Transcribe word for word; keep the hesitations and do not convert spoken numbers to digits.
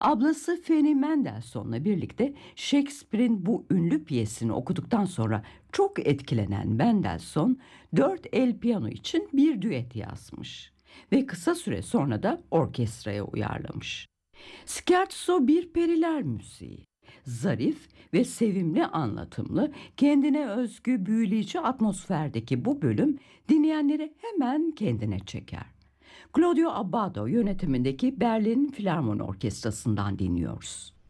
Ablası Fanny Mendelssohn'la birlikte Shakespeare'in bu ünlü piyesini okuduktan sonra çok etkilenen Mendelssohn, dört el piyano için bir düet yazmış ve kısa süre sonra da orkestraya uyarlamış. Scherzo bir periler müziği. Zarif ve sevimli anlatımlı, kendine özgü büyüleyici atmosferdeki bu bölüm dinleyenleri hemen kendine çeker. Claudio Abbado yönetimindeki Berlin Filarmoni Orkestrası'ndan dinliyoruz.